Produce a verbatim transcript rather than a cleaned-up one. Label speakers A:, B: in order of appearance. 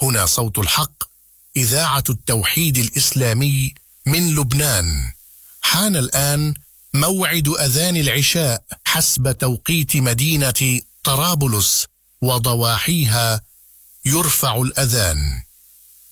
A: هنا صوت الحق، إذاعة التوحيد الإسلامي من لبنان. حان الآن موعد أذان العشاء حسب توقيت مدينة طرابلس وضواحيها. يرفع الأذان.